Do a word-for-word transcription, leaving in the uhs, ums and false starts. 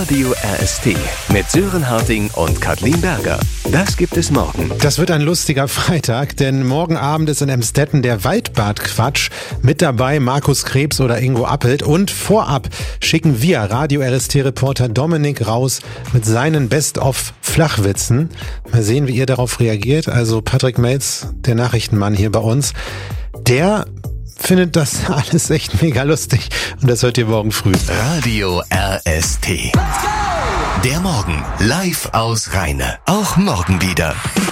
Radio R S T mit Sören Harting und Kathleen Berger. Das gibt es morgen. Das wird ein lustiger Freitag, denn morgen Abend ist in Emstetten der Waldbad-Quatsch. Mit dabei Markus Krebs oder Ingo Appelt. Und vorab schicken wir Radio R S T-Reporter Dominik raus mit seinen Best-of-Flachwitzen. Mal sehen, wie ihr darauf reagiert. Also Patrick Melz, der Nachrichtenmann hier bei uns, der findet das alles echt mega lustig. Und das hört ihr morgen früh. Radio R S T. Der Morgen live aus Rheine. Auch morgen wieder.